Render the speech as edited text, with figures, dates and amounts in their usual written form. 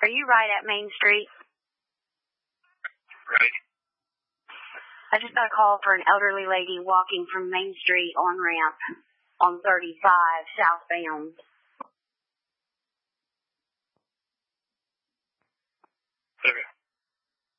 Are you right at Main Street? Right. I just got a call for an elderly lady walking from Main Street on ramp on 35 southbound.